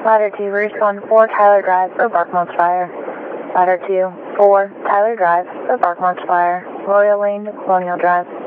Ladder 2, respond 4 Tyler Drive for Barkmont's Fire. Ladder 2, 4 Tyler Drive for Barkmont's Fire. Royal Lane to Colonial Drive.